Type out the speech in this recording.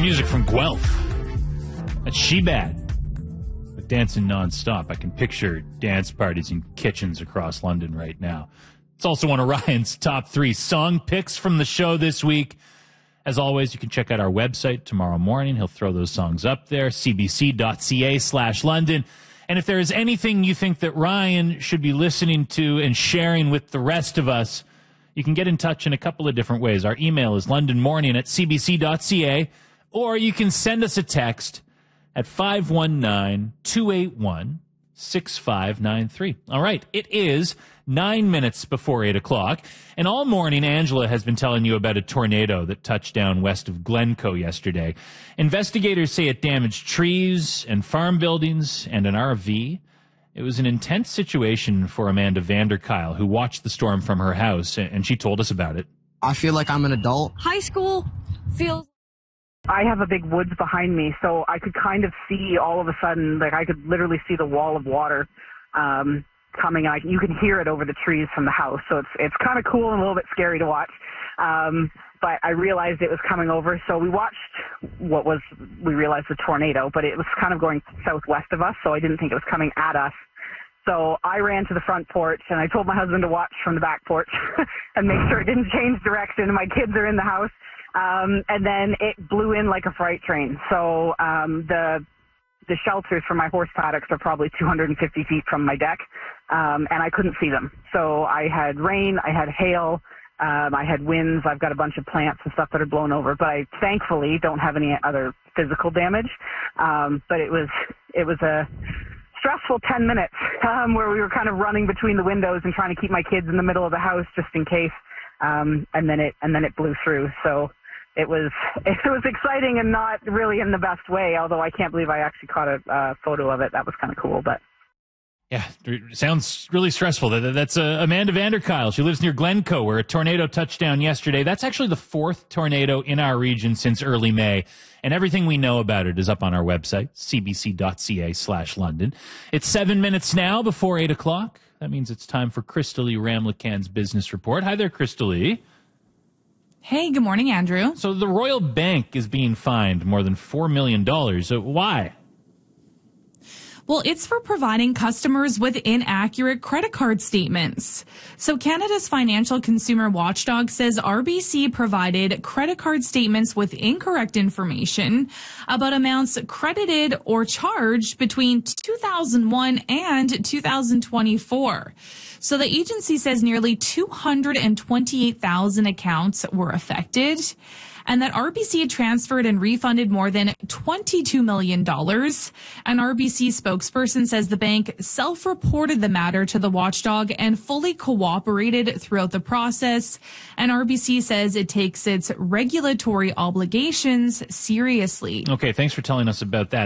music from Guelph. That's She Bad. But dancing nonstop. I can picture dance parties in kitchens across London right now. It's also one of Ryan's top 3 song picks from the show this week. As always, you can check out our website tomorrow morning. He'll throw those songs up there, cbc.ca/London. And if there is anything you think that Ryan should be listening to and sharing with the rest of us, you can get in touch in a couple of different ways. Our email is londonmorning@cbc.ca, or you can send us a text at 519-281-6593. All right, it is 9 minutes before 8 o'clock, and all morning Angela has been telling you about a tornado that touched down west of Glencoe yesterday. Investigators say it damaged trees and farm buildings and an RV. It was an intense situation for Amanda Vanderkyle, who watched the storm from her house, and she told us about it. I feel like I'm an adult. High school feels... I have a big woods behind me, so I could kind of see all of a sudden, like I could literally see the wall of water coming. You can hear it over the trees from the house, so it's kind of cool and a little bit scary to watch. But I realized it was coming over, so we watched we realized the tornado, but it was kind of going southwest of us, so I didn't think it was coming at us. So I ran to the front porch, and I told my husband to watch from the back porch and make sure it didn't change direction. My kids are in the house. And then it blew in like a freight train. So the shelters for my horse paddocks are probably 250 feet from my deck, and I couldn't see them. So I had rain, I had hail, I had winds. I've got a bunch of plants and stuff that are blown over, but I thankfully don't have any other physical damage. But it was a stressful 10 minutes where we were kind of running between the windows and trying to keep my kids in the middle of the house just in case. And then it blew through. So it was exciting and not really in the best way, although I can't believe I actually caught a photo of it. That was kind of cool, but. Yeah, it sounds really stressful. That's Amanda Vanderkyle. She lives near Glencoe, where a tornado touched down yesterday. That's actually the 4th tornado in our region since early May. And everything we know about it is up on our website, cbc.ca/London. It's 7 minutes now before 8 o'clock. That means it's time for Crystalie Ramlichan's business report. Hi there, Crystalie. Hey, good morning, Andrew. So the Royal Bank is being fined more than $4 million. Why? Well, it's for providing customers with inaccurate credit card statements. So Canada's Financial Consumer Watchdog says RBC provided credit card statements with incorrect information about amounts credited or charged between 2001 and 2024. So the agency says nearly 228,000 accounts were affected, and that RBC had transferred and refunded more than $22 million. An RBC spokesperson says the bank self-reported the matter to the watchdog and fully cooperated throughout the process. And RBC says it takes its regulatory obligations seriously. Okay, thanks for telling us about that.